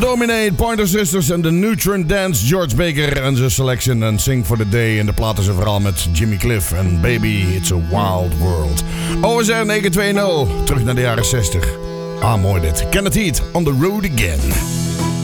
Dominate, Pointer Sisters en de Neutron Dance, George Baker en zijn selection en Sing for the Day. En de plaat is een verhaal met Jimmy Cliff en Baby, It's a Wild World. OSR 920, terug naar de jaren 60. Ah, mooi dit. Kenneth Heat, On the Road Again.